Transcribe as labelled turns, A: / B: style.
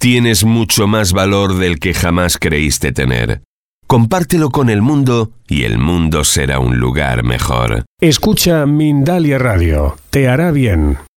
A: Tienes mucho más valor del que jamás creíste tener. Compártelo con el mundo y el mundo será un lugar mejor.
B: Escucha Mindalia Radio. Te hará bien.